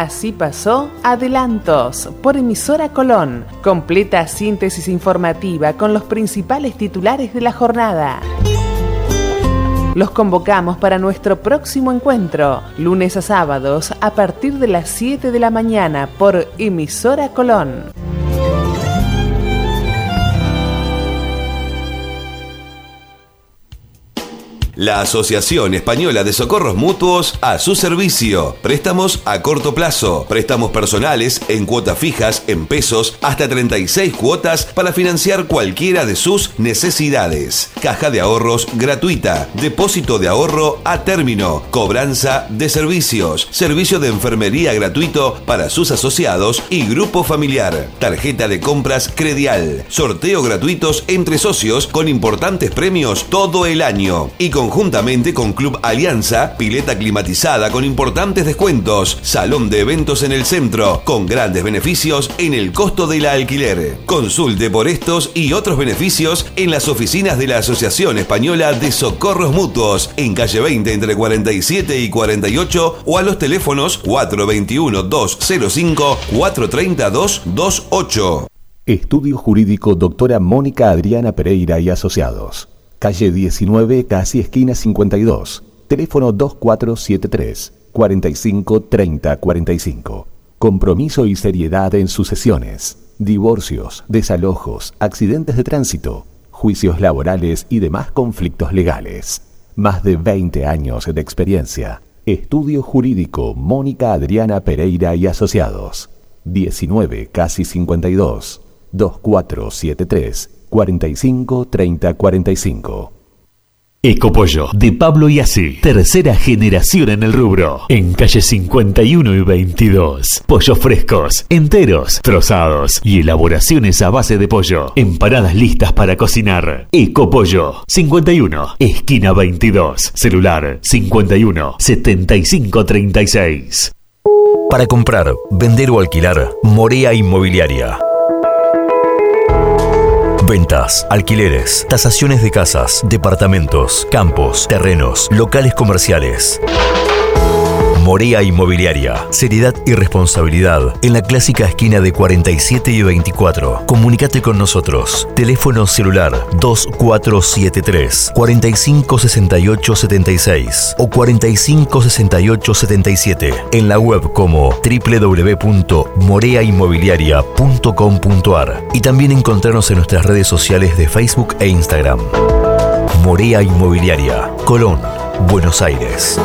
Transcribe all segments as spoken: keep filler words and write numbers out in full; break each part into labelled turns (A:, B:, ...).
A: Así pasó Adelantos por emisora Colón. Completa síntesis informativa con los principales titulares de la jornada. Los convocamos para nuestro próximo encuentro, lunes a sábados a partir de las siete de la mañana por emisora Colón.
B: La Asociación Española de Socorros Mutuos a su servicio. Préstamos a corto plazo, préstamos personales en cuotas fijas, en pesos, hasta treinta y seis cuotas para financiar cualquiera de sus necesidades. Caja de ahorros gratuita, depósito de ahorro a término, cobranza de servicios, servicio de enfermería gratuito para sus asociados y grupo familiar, tarjeta de compras Credial, sorteo gratuitos entre socios con importantes premios todo el año y con Conjuntamente con Club Alianza, pileta climatizada con importantes descuentos, salón de eventos en el centro, con grandes beneficios en el costo del alquiler. Consulte por estos y otros beneficios en las oficinas de la Asociación Española de Socorros Mutuos, en calle veinte entre cuarenta y siete y cuarenta y ocho o a los teléfonos cuatro veintiuno, doscientos cinco, cuatro treinta, doscientos veintiocho.
C: Estudio Jurídico Doctora Mónica Adriana Pereira y Asociados. Calle diecinueve, casi esquina cincuenta y dos. Teléfono dos cuatro siete tres, cuarenta y cinco, treinta, cuarenta y cinco. Compromiso y seriedad en sucesiones, divorcios, desalojos, accidentes de tránsito, juicios laborales y demás conflictos legales. Más de veinte años de experiencia. Estudio Jurídico Mónica Adriana Pereira y Asociados. diecinueve, casi cincuenta y dos. dos cuatro siete tres, cuarenta y cinco, treinta, cuarenta y cinco.
D: Ecopollo de Pablo Iasi, tercera generación en el rubro, en calle cincuenta y uno y veintidós. Pollos frescos, enteros, trozados y elaboraciones a base de pollo. Empanadas listas para cocinar. Ecopollo, cincuenta y uno, esquina veintidós. Celular cincuenta y uno, setenta y cinco, treinta y seis.
E: Para comprar, vender o alquilar, Morea Inmobiliaria. Ventas, alquileres, tasaciones de casas, departamentos, campos, terrenos, locales comerciales. Morea Inmobiliaria. Seriedad y responsabilidad en la clásica esquina de cuarenta y siete y veinticuatro. Comunícate con nosotros. Teléfono celular dos cuatro siete tres, cuarenta y cinco, sesenta y ocho, setenta y seis o cuarenta y cinco, sesenta y ocho, setenta y siete. En la web como doble u doble u doble u punto morea inmobiliaria punto com punto a r y también encontrarnos en nuestras redes sociales de Facebook e Instagram. Morea Inmobiliaria, Colón, Buenos Aires.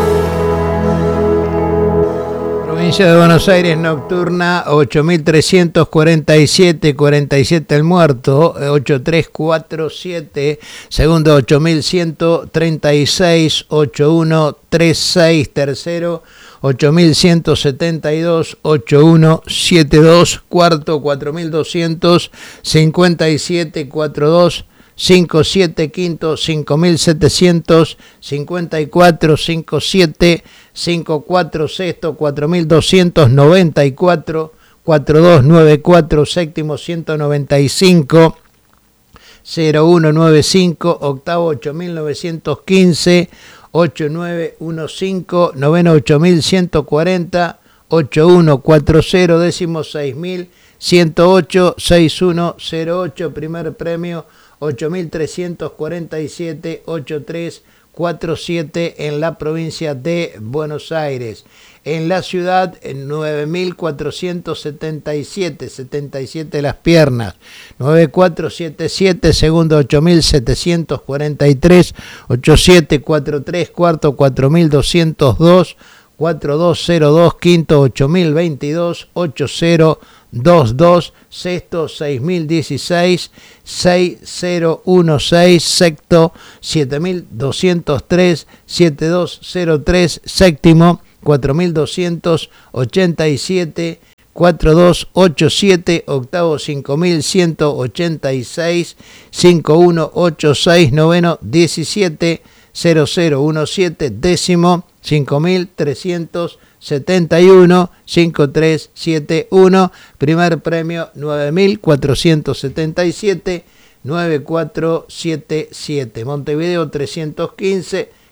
F: Provincia de Buenos Aires nocturna, ocho mil trescientos cuarenta y siete, cuarenta y siete el muerto, ocho tres cuatro siete, segundo ocho mil ciento treinta y seis, ocho uno tres seis, tercero ocho mil ciento setenta y dos, ocho uno siete dos, cuarto cuatro mil doscientos cincuenta y siete, cuarenta y dos cincuenta y siete, quinto cinco mil setecientos cincuenta y cuatro, cincuenta y siete, cincuenta y cuatro, sexto cuatro mil doscientos noventa y cuatro, cuarenta y dos noventa y cuatro, séptimo ciento noventa y cinco, cero uno noventa y cinco, octavo ocho mil novecientos quince, ocho nueve quince, noveno ocho mil ciento cuarenta, ocho uno cuarenta, décimo seis mil ciento ocho, sesenta y uno cero ocho, primer premio ocho mil trescientos cuarenta y siete, ochenta y tres cuarenta y siete en la provincia de Buenos Aires. En la ciudad, nueve mil cuatrocientos setenta y siete, setenta y siete las piernas, nueve mil cuatrocientos setenta y siete, segundo ocho mil setecientos cuarenta y tres, ochenta y siete cuarenta y tres, cuarto cuatro mil doscientos dos, cuarenta y dos cero dos, quinto ocho mil veintidós, ochenta veintidós, sexto seis mil dieciséis, seis mil dieciséis, sexto siete mil doscientos tres, setenta y dos cero tres, séptimo cuatro mil doscientos ochenta y siete, cuarenta y dos ochenta y siete, octavo cinco mil ciento ochenta y seis, cinco mil ciento ochenta y seis, noveno diecisiete cero cero diecisiete, décimo cinco mil trescientos setenta y uno, cincuenta y tres setenta y uno, primer premio nueve mil cuatrocientos setenta y siete, noventa y cuatro setenta y siete, Montevideo trescientos quince,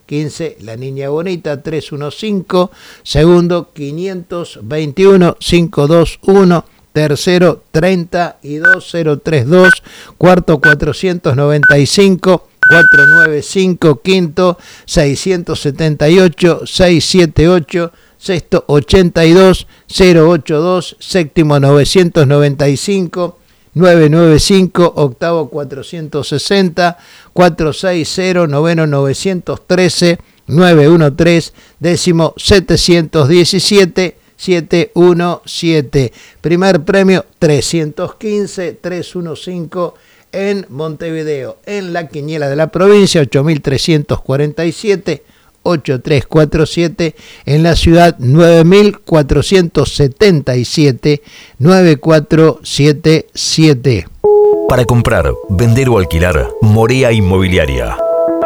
F: quince, La Niña Bonita, tres uno cinco, segundo, quinientos veintiuno, quinientos veintiuno, tercero, treinta y dos mil treinta y dos, cuarto, cuatrocientos noventa y cinco, cuatrocientos noventa y cinco, quinto, seiscientos setenta y ocho, seiscientos setenta y ocho, sexto, ochenta y dos, cero ochenta y dos, séptimo, novecientos noventa y cinco, novecientos noventa y cinco, octavo, cuatrocientos sesenta, cuatrocientos sesenta, noveno, novecientos trece, novecientos trece, décimo, setecientos diecisiete, setecientos diecisiete. Primer premio, trescientos quince, trescientos quince en Montevideo. En la quiniela de la provincia, ocho mil trescientos cuarenta y siete, ocho tres cuatro siete. En la ciudad, nueve mil cuatrocientos setenta y siete, nueve cuatro siete siete.
E: Para comprar, vender o alquilar, Morea Inmobiliaria.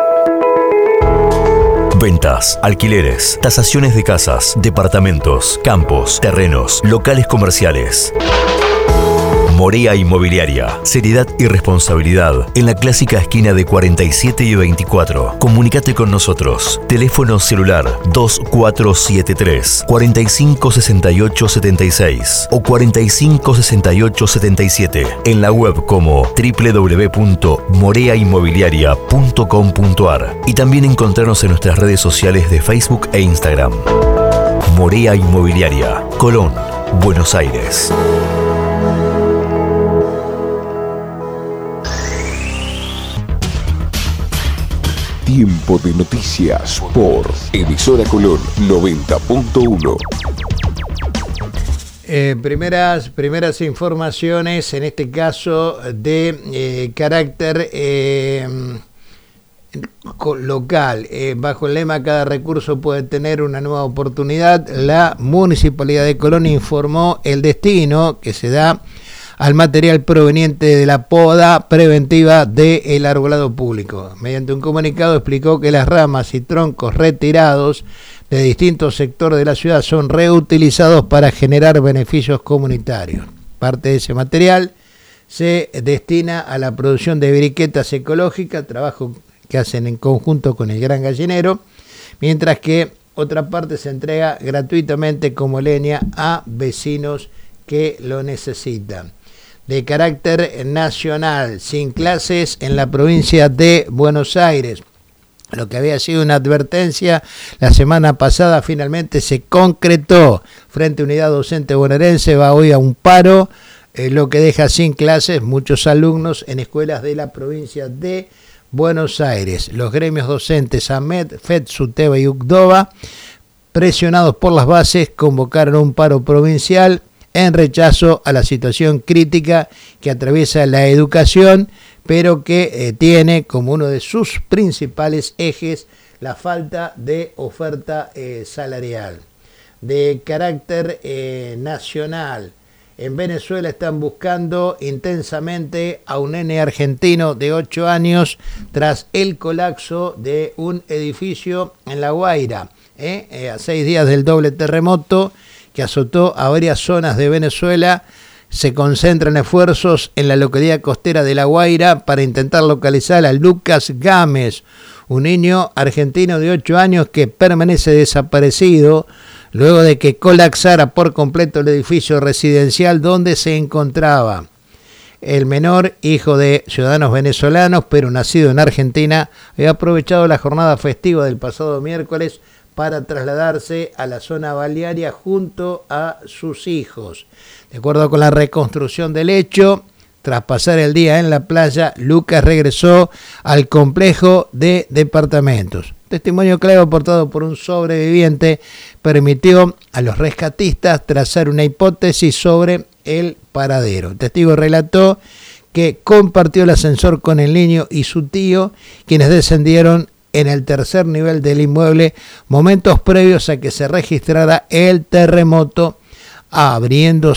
E: Ventas, alquileres, tasaciones de casas, departamentos, campos, terrenos, locales comerciales. Morea Inmobiliaria. Seriedad y responsabilidad en la clásica esquina de cuarenta y siete y veinticuatro. Comunícate con nosotros. Teléfono celular dos cuatro siete tres, cuatro cinco seis ocho siete seis o cuatro cinco seis ocho siete siete. En la web como doble u doble u doble u punto morea inmobiliaria punto com punto a r y también encontrarnos en nuestras redes sociales de Facebook e Instagram. Morea Inmobiliaria, Colón, Buenos Aires.
C: Tiempo de noticias por Emisora Colón noventa punto uno.
F: Eh, primeras, primeras informaciones, en este caso de eh, carácter eh, local. Eh, bajo el lema "Cada recurso puede tener una nueva oportunidad", la Municipalidad de Colón informó el destino que se da al material proveniente de la poda preventiva del arbolado público. Mediante un comunicado explicó que las ramas y troncos retirados de distintos sectores de la ciudad son reutilizados para generar beneficios comunitarios. Parte de ese material se destina a la producción de briquetas ecológicas, trabajo que hacen en conjunto con el Gran Gallinero, mientras que otra parte se entrega gratuitamente como leña a vecinos que lo necesitan. De carácter nacional, sin clases en la provincia de Buenos Aires. Lo que había sido una advertencia la semana pasada finalmente se concretó. Frente Unidad Docente Bonaerense va hoy a un paro, eh, lo que deja sin clases muchos alumnos en escuelas de la provincia de Buenos Aires. Los gremios docentes AMED, FED, SUTEBA y UCDOBA, presionados por las bases, convocaron un paro provincial en rechazo a la situación crítica que atraviesa la educación, pero que eh, tiene como uno de sus principales ejes la falta de oferta eh, salarial. De carácter eh, nacional, en Venezuela están buscando intensamente a un nene argentino de ocho años tras el colapso de un edificio en La Guaira, eh, eh, a seis días del doble terremoto que azotó a varias zonas de Venezuela. Se concentran esfuerzos en la localidad costera de La Guaira para intentar localizar a Lucas Gámez, un niño argentino de ocho años que permanece desaparecido luego de que colapsara por completo el edificio residencial donde se encontraba. El menor, hijo de ciudadanos venezolanos pero nacido en Argentina, había aprovechado la jornada festiva del pasado miércoles para trasladarse a la zona balnearia junto a sus hijos. De acuerdo con la reconstrucción del hecho, tras pasar el día en la playa, Lucas regresó al complejo de departamentos. Testimonio clave aportado por un sobreviviente permitió a los rescatistas trazar una hipótesis sobre el paradero. El testigo relató que compartió el ascensor con el niño y su tío, quienes descendieron en el tercer nivel del inmueble momentos previos a que se registrara el terremoto, abriendo